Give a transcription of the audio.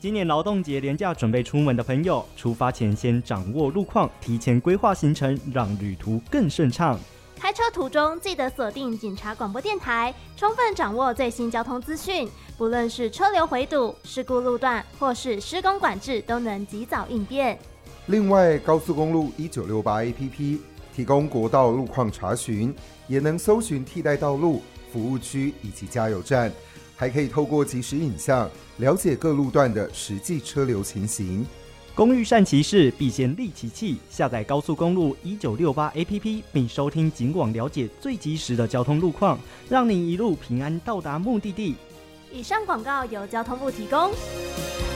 今年劳动节连假准备出门的朋友，出发前先掌握路况，提前规划行程，让旅途更顺畅。 开车途中记得锁定警察广播电台，充分掌握最新交通资讯，不论是车流回堵、事故路段或是施工管制，都能及早应变。 另外，高速公路1968 APP 提供国道路况查询，也能搜寻替代道路、服务区以及加油站，还可以透过即时影像了解各路段的实际车流情形。 工欲善其事，必先利其器。下载高速公路1968 APP， 并收听警广，了解最及时的交通路况，让你一路平安到达目的地。 以上广告由交通部提供。